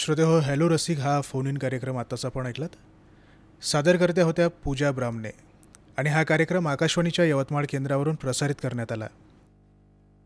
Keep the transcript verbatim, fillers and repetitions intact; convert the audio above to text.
श्रोते हो, हॅलो रसिक हा फोन इन कार्यक्रम आत्ताच आपण ऐकलात. सादरकर्त्या होत्या पूजा ब्राह्मणे आणि हा कार्यक्रम आकाशवाणीच्या यवतमाळ केंद्रावरून प्रसारित करण्यात आला.